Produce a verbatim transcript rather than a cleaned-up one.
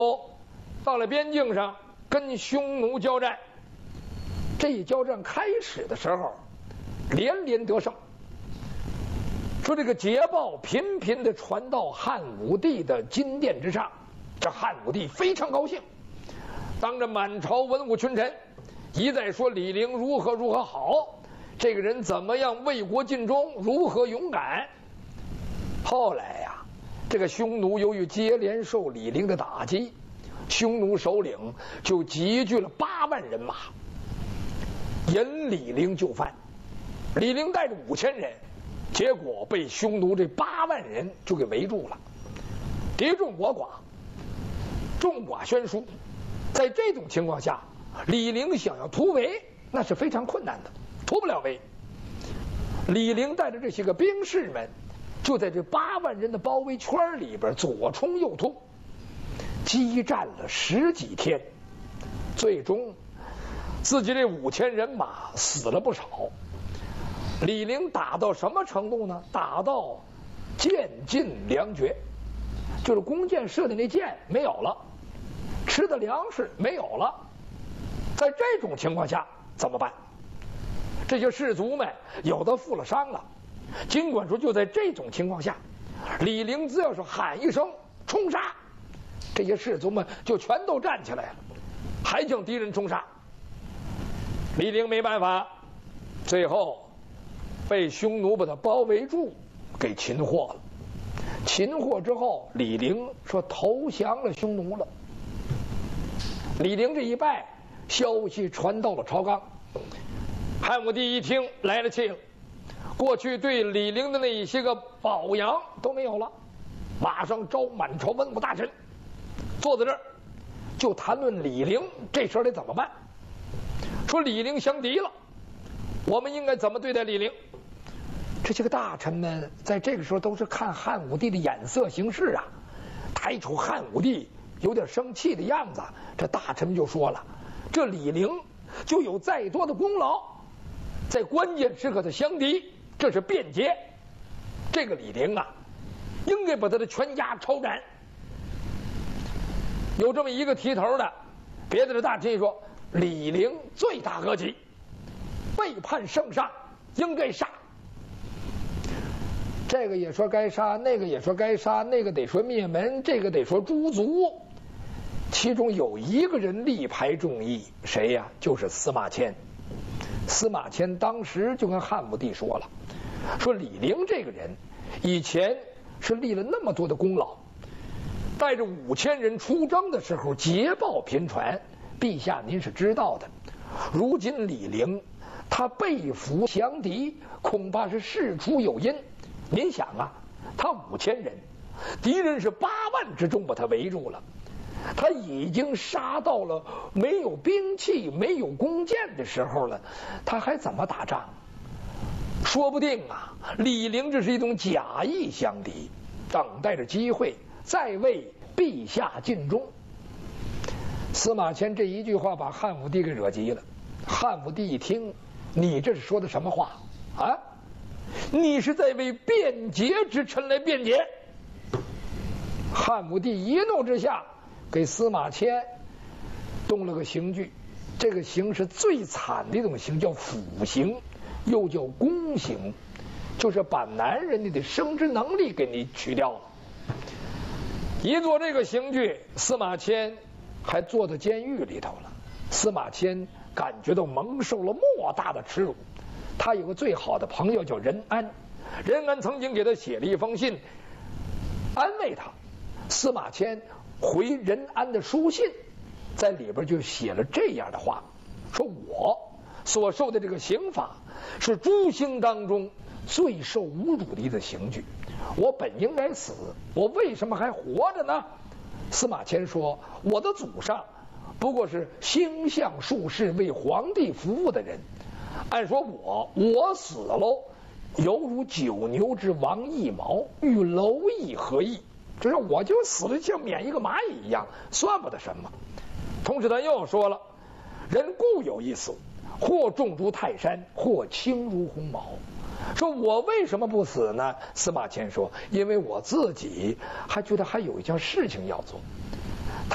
到了边境上跟匈奴交战。这一交战开始的时候，连连得胜。说这个捷报频频的传到汉武帝的金殿之上，这汉武帝非常高兴，当着满朝文武群臣一再说李陵如何如何好，这个人怎么样为国尽忠，如何勇敢。后来呀、啊，这个匈奴由于接连受李陵的打击，匈奴首领就集聚了八万人马，引李陵就范。李陵带着五千人，结果被匈奴这八万人就给围住了，敌众我寡，众寡悬殊。在这种情况下，李陵想要突围那是非常困难的，突不了围。李陵带着这些个兵士们就在这八万人的包围圈里边左冲右突，激战了十几天，最终自己这五千人马死了不少。李陵打到什么程度呢？打到箭尽粮绝，就是弓箭射的那箭没有了，吃的粮食没有了。在这种情况下怎么办？这些士卒们有的负了伤了，尽管说就在这种情况下，李陵只要是喊一声冲杀，这些士卒们就全都站起来了，还向敌人冲杀。李陵没办法，最后被匈奴把他包围住，给擒获了。擒获之后，李陵说投降了匈奴了。李陵这一败，消息传到了朝纲，汉武帝一听来了气了，过去对李陵的那一些个褒扬都没有了，马上召满朝文武大臣坐在这儿，就谈论李陵这事儿得怎么办。说李陵降敌了，我们应该怎么对待李陵？这些个大臣们在这个时候都是看汉武帝的眼色行事啊。他一瞅汉武帝有点生气的样子，这大臣们就说了，这李陵就有再多的功劳，在关键时刻的降敌，这是便捷。这个李陵啊，应该把他的全家抄斩。有这么一个提头的，别的的大臣说李陵罪大恶极，背叛圣上，应该杀。这个也说该杀，那个也说该杀，那个得说灭门，这个得说诛族。其中有一个人力排众议，谁呀？就是司马迁。司马迁当时就跟汉武帝说了，说李陵这个人以前是立了那么多的功劳，带着五千人出征的时候捷报频传，陛下您是知道的。如今李陵他被俘降敌，恐怕是事出有因。您想啊，他五千人，敌人是八万之中把他围住了，他已经杀到了没有兵器没有弓箭的时候了，他还怎么打仗？说不定啊，李陵这是一种假意降敌，等待着机会再为陛下尽忠。司马迁这一句话把汉武帝给惹急了。汉武帝一听，你这是说的什么话啊？你是在为便捷之臣来辩解。汉武帝一怒之下给司马迁动了个刑具，这个刑是最惨的一种刑，叫腐刑，又叫宫刑，就是把男人你的生殖能力给你取掉了。一做这个刑具，司马迁还坐到监狱里头了。司马迁感觉到蒙受了莫大的耻辱。他有个最好的朋友叫任安，任安曾经给他写了一封信安慰他。司马迁回任安的书信，在里边就写了这样的话，说我所受的这个刑罚是诸刑当中最受侮辱的一个刑具，我本应该死，我为什么还活着呢？司马迁说，我的祖上不过是星象术士为皇帝服务的人，按说我我死喽，犹如九牛之王一毛，与蝼蚁何异？就是我就死了，像免一个蚂蚁一样，算不得什么。同时他又说了，人固有一死，或重如泰山，或轻如鸿毛。说我为什么不死呢？司马迁说，因为我自己还觉得还有一件事情要做。